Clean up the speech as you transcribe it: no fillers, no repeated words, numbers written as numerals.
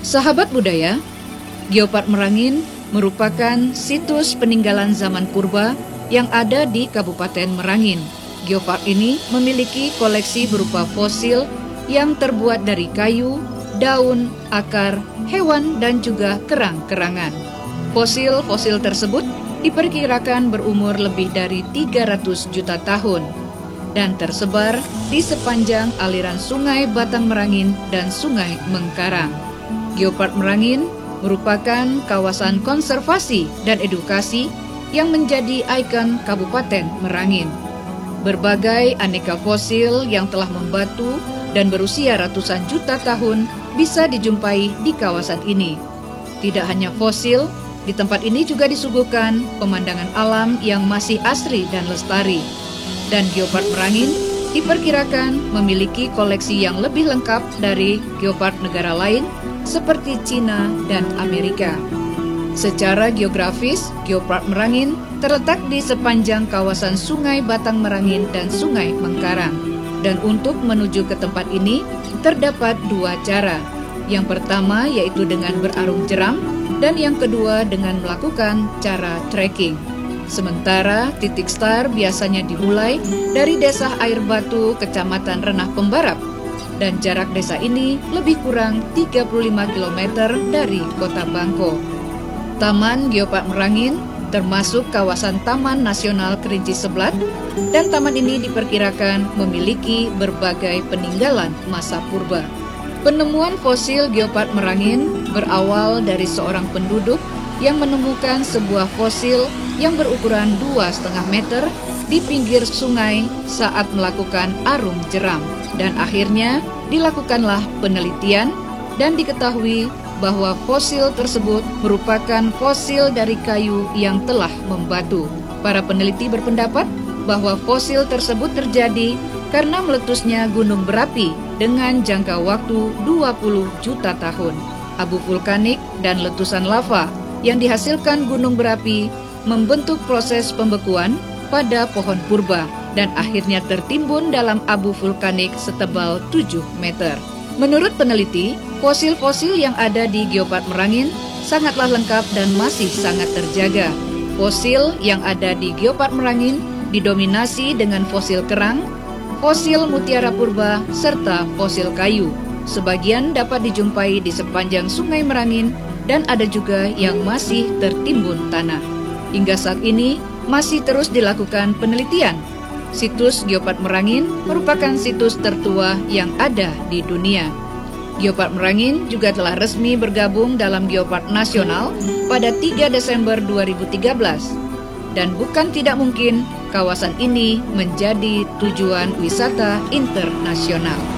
Sahabat budaya, Geopark Merangin merupakan situs peninggalan zaman purba yang ada di Kabupaten Merangin. Geopark ini memiliki koleksi berupa fosil yang terbuat dari kayu, daun, akar, hewan, dan juga kerang-kerangan. Fosil-fosil tersebut diperkirakan berumur lebih dari 300 juta tahun dan tersebar di sepanjang aliran Sungai Batang Merangin dan Sungai Mengkarang. Geopark Merangin merupakan kawasan konservasi dan edukasi yang menjadi ikon Kabupaten Merangin. Berbagai aneka fosil yang telah membatu dan berusia ratusan juta tahun bisa dijumpai di kawasan ini. Tidak hanya fosil, di tempat ini juga disuguhkan pemandangan alam yang masih asri dan lestari. Dan Geopark Merangin diperkirakan memiliki koleksi yang lebih lengkap dari geopark negara lain seperti Cina dan Amerika. Secara geografis, Geopark Merangin terletak di sepanjang kawasan Sungai Batang Merangin dan Sungai Mengkarang. Dan untuk menuju ke tempat ini, terdapat dua cara. Yang pertama yaitu dengan berarung jeram, dan yang kedua dengan melakukan cara trekking. Sementara titik start biasanya dimulai dari Desa Air Batu, Kecamatan Renah Pembarap, dan jarak desa ini lebih kurang 35 km dari Kota Bangko. Taman Geopark Merangin termasuk kawasan Taman Nasional Kerinci Seblat, dan taman ini diperkirakan memiliki berbagai peninggalan masa purba. Penemuan fosil Geopark Merangin berawal dari seorang penduduk yang menemukan sebuah fosil yang berukuran 2,5 meter di pinggir sungai saat melakukan arung jeram. Dan akhirnya dilakukanlah penelitian dan diketahui bahwa fosil tersebut merupakan fosil dari kayu yang telah membatu. Para peneliti berpendapat bahwa fosil tersebut terjadi karena meletusnya gunung berapi dengan jangka waktu 20 juta tahun. Abu vulkanik dan letusan lava yang dihasilkan gunung berapi membentuk proses pembekuan pada pohon purba dan akhirnya tertimbun dalam abu vulkanik setebal 7 meter. Menurut peneliti, fosil-fosil yang ada di Geopark Merangin sangatlah lengkap dan masih sangat terjaga. Fosil yang ada di Geopark Merangin didominasi dengan fosil kerang, fosil mutiara purba, serta fosil kayu. Sebagian dapat dijumpai di sepanjang Sungai Merangin dan ada juga yang masih tertimbun tanah. Hingga saat ini masih terus dilakukan penelitian. Situs Geopark Merangin merupakan situs tertua yang ada di dunia. Geopark Merangin juga telah resmi bergabung dalam Geopark Nasional pada 3 Desember 2013. Dan bukan tidak mungkin kawasan ini menjadi tujuan wisata internasional.